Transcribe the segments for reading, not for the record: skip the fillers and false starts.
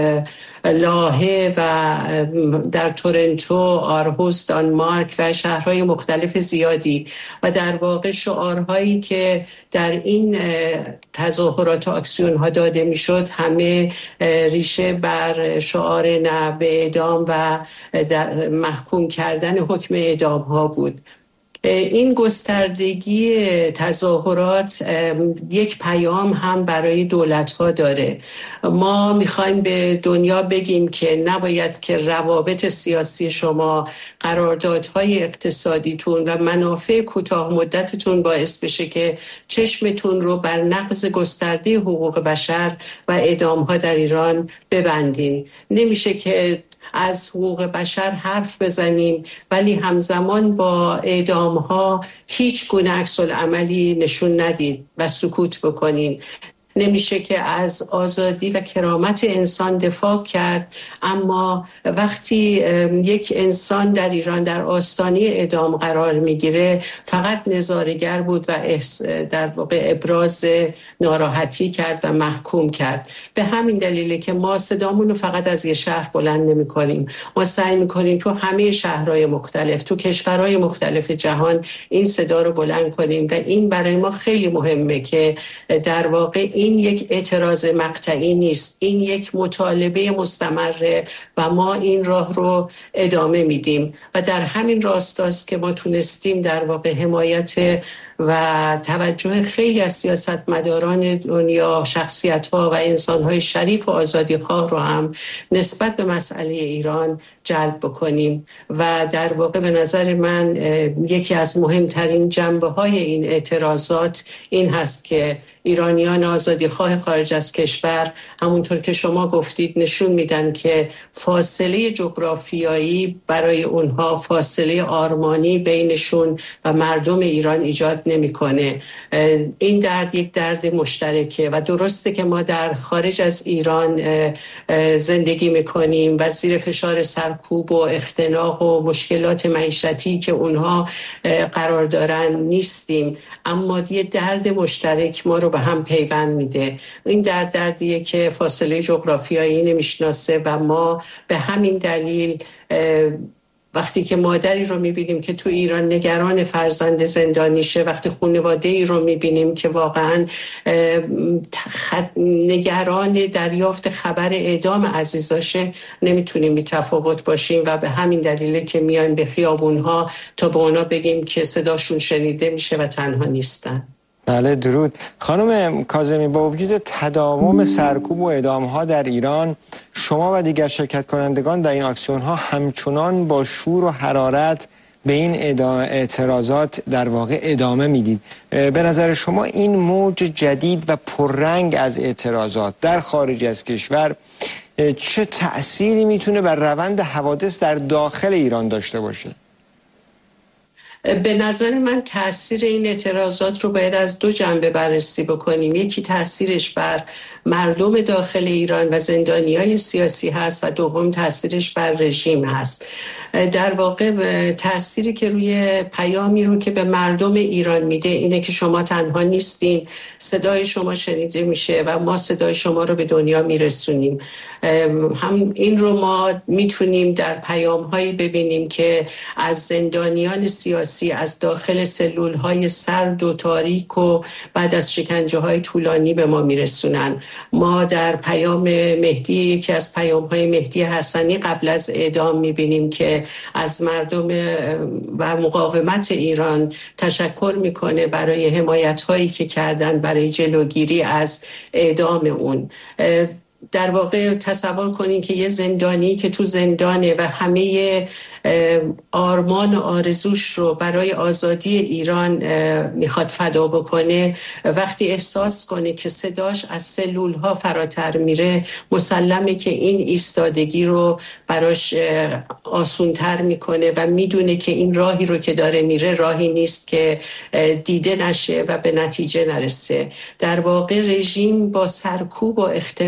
لاهه و در تورنتو، آرهوس، دانمارک و شهرهای مختلف زیادی و در واقع شعارهایی که در این تظاهرات و اکسیون ها داده می شد همه ریشه بر شعار نه به اعدام و محکوم کردن حکم اعدام ها بود. این گستردگی تظاهرات یک پیام هم برای دولت‌ها داره. ما می‌خوایم به دنیا بگیم که نباید که روابط سیاسی شما، قراردادهای اقتصادیتون و منافع کوتاه مدتتون باعث بشه که چشمتون رو بر نقض گسترده حقوق بشر و اعدام‌ها در ایران ببندین. نمیشه که از حقوق بشر حرف بزنیم ولی همزمان با اعدام‌ها هیچ گونه عکس‌العملی نشون ندید و سکوت بکنین. نمیشه که از آزادی و کرامت انسان دفاع کرد اما وقتی یک انسان در ایران در آستانه اعدام قرار میگیره فقط نظاره‌گر بود و در واقع ابراز ناراحتی کرد و محکوم کرد. به همین دلیله که ما صدامون رو فقط از یه شهر بلند نمی کنیم. ما سعی میکنیم تو همه شهرهای مختلف، تو کشورهای مختلف جهان این صدا رو بلند کنیم و این برای ما خیلی مهمه که در واقع این یک اعتراض مقطعی نیست، این یک مطالبه مستمره و ما این راه رو ادامه میدیم و در همین راستاست که ما تونستیم در واقع حمایت و توجه خیلی از سیاستمداران دنیا، شخصیت‌ها و انسان‌های شریف و آزادیخواه رو هم نسبت به مسئله ایران جلب بکنیم و در واقع به نظر من یکی از مهمترین جنبه‌های این اعتراضات این هست که ایرانیان آزادیخواه خارج از کشور همونطور که شما گفتید نشون میدن که فاصله جغرافیایی برای اونها فاصله آرمانی بینشون و مردم ایران ایجاد نمیکنه. این درد یک درد مشترکه و درسته که ما در خارج از ایران زندگی میکنیم و زیر فشار سرکوب و اختناق و مشکلات معیشتی که اونها قرار دارن نیستیم، اما یه درد مشترک ما رو به هم پیوند میده. این دردیه که فاصله جغرافیایی نمیشناسه و ما به همین دلیل وقتی که مادری رو میبینیم که تو ایران نگران فرزند زندانیشه، وقتی خانواده‌ای رو میبینیم که واقعا نگران دریافت خبر اعدام عزیزاشه، نمیتونیم بی تفاوت باشیم و به همین دلیله که میایم به خیابونها تا به اونا بگیم که صداشون شنیده میشه و تنها نیستن. بله درود. خانم کاظمی، با وجود تداوم سرکوب و اعدام‌ها در ایران، شما و دیگر شرکت کنندگان در این اکسیون‌ها همچنان با شور و حرارت به این اعتراضات در واقع ادامه میدید. به نظر شما این موج جدید و پررنگ از اعتراضات در خارج از کشور چه تأثیری میتونه بر روند حوادث در داخل ایران داشته باشه؟ به نظر من تأثیر این اعتراضات رو باید از دو جنبه بررسی بکنیم. یکی تأثیرش بر مردم داخل ایران و زندانیای سیاسی هست و دوم تأثیرش بر رژیم هست. در واقع تأثیری که روی پیامی رو که به مردم ایران میده اینه که شما تنها نیستین، صدای شما شنیده میشه و ما صدای شما رو به دنیا میرسونیم. هم این رو ما میتونیم در پیام‌هایی ببینیم که از زندانیان سیاسی از داخل سلول‌های سرد و تاریک و بعد از شکنجه‌های طولانی به ما میرسونن. ما در پیام مهدی، یکی از پیام‌های مهدی حسنی قبل از اعدام میبینیم که از مردم و مقاومت ایران تشکر میکنه برای حمایت‌هایی که کردن برای جلوگیری از اعدام اون. در واقع تصور کنین که یه زندانی که تو زندانه و همه آرمان و آرزوش رو برای آزادی ایران میخواد فدا بکنه، وقتی احساس کنه که صداش از سلولها فراتر میره، مسلمه که این ایستادگی رو براش آسونتر میکنه و میدونه که این راهی رو که داره میره راهی نیست که دیده نشه و به نتیجه نرسه. در واقع رژیم با سرکوب و اختناق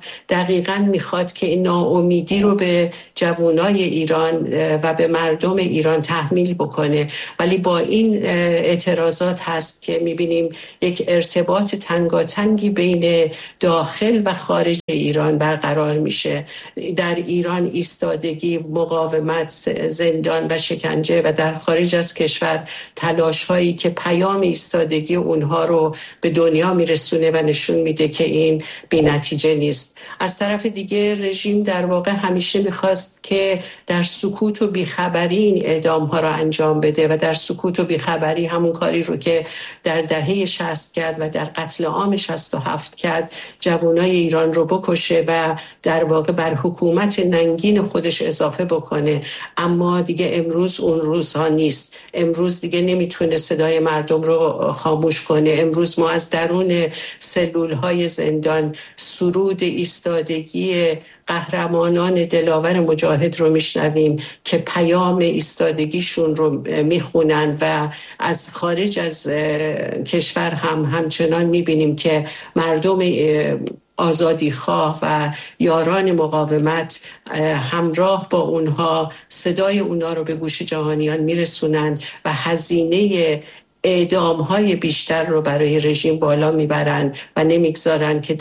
دقیقاً میخواد که این ناامیدی رو به جوانای ایران و به مردم ایران تحمیل بکنه، ولی با این اعتراضات هست که میبینیم یک ارتباط تنگاتنگی بین داخل و خارج ایران برقرار میشه. در ایران ایستادگی، مقاومت، زندان و شکنجه، و در خارج از کشور تلاش هایی که پیام ایستادگی اونها رو به دنیا میرسونه و نشون میده که این بی نتیجه نیست. از طرف دیگه رژیم در واقع همیشه میخواست که در سکوت و بیخبری این اعدام ها رو انجام بده و در سکوت و بیخبری همون کاری رو که در دهه 60 کرد و در قتل عام 67 کرد، جوانای ایران رو بکشه و در واقع بر حکومت ننگین خودش اضافه بکنه. اما دیگه امروز اون روزها نیست. امروز دیگه نمیتونه صدای مردم رو خاموش کنه. امروز ما از درون سلولهای زندان سرود ایستادگی قهرمانان دلاور مجاهد رو میشنویم که پیام ایستادگیشون رو میخونن، و از خارج از کشور هم همچنان میبینیم که مردم آزادیخواه و یاران مقاومت همراه با اونها صدای اونها رو به گوش جهانیان میرسونند و هزینه اعدام‌های بیشتر رو برای رژیم بالا میبرن و نمیگذارن که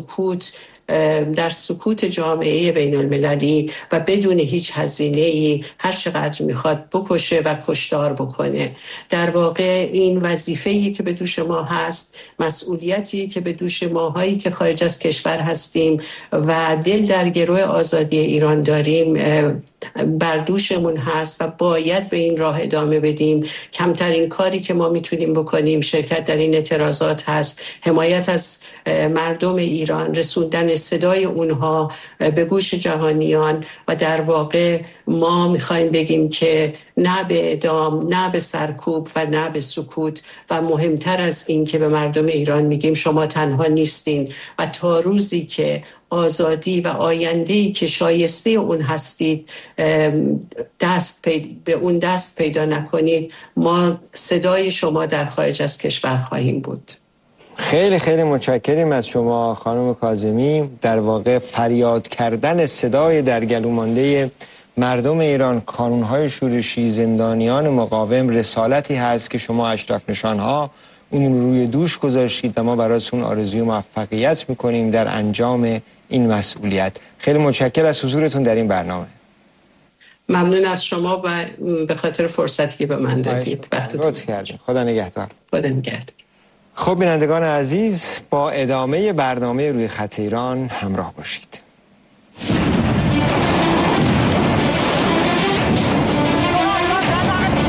در سکوت جامعه بین المللی و بدون هیچ هزینه‌ای هر چقدر میخواد بکشه و کشتار بکنه. در واقع این وظیفه‌ای که به دوش ما هست، مسئولیتی که به دوش ماهایی که خارج از کشور هستیم و دل در گروه آزادی ایران داریم بر دوشمون هست و باید به این راه ادامه بدیم. کمترین کاری که ما میتونیم بکنیم شرکت در این اعتراضات هست، حمایت از مردم ایران، رسوندن صدای اونها به گوش جهانیان، و در واقع ما میخوایم بگیم که نه به اعدام، نه به سرکوب و نه به سکوت، و مهمتر از این که به مردم ایران میگیم شما تنها نیستین و تا روزی که آزادی و آینده‌ای که شایسته اون هستید به اون دست پیدا نکنید، ما صدای شما در خارج از کشور خواهیم بود. خیلی خیلی متشکریم از شما خانم کاظمی. در واقع فریاد کردن صدای در گلو مانده مردم ایران، کانونهای شورشی، زندانیان مقاوم رسالتی هست که شما اشرف نشانها اون روی دوش گذاشتید و ما براتون آرزوی موفقیت میکنیم در انجام این مسئولیت. خیلی متشکرم از حضورتون در این برنامه. ممنون از شما و به خاطر فرصتی که به من دادید. وقتتون بخیر. خدا نگهدار. خدا نگهدار. خب بینندگان عزیز، با ادامه برنامه روی خط ایران همراه باشید.